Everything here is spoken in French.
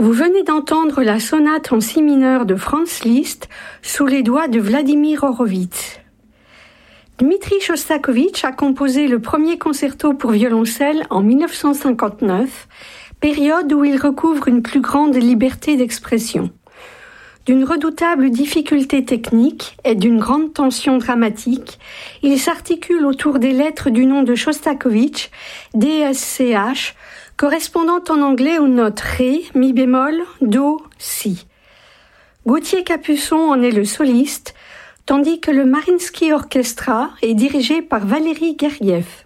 Vous venez d'entendre la sonate en si mineur de Franz Liszt sous les doigts de Vladimir Horowitz. Dmitri Chostakovitch a composé le premier concerto pour violoncelle en 1959, période où il recouvre une plus grande liberté d'expression. D'une redoutable difficulté technique et d'une grande tension dramatique, il s'articule autour des lettres du nom de Chostakovitch, DSCH, correspondant en anglais aux notes Ré, Mi bémol, Do, Si. Gauthier Capuçon en est le soliste, tandis que le Mariinsky Orchestra est dirigé par Valéry Gergiev.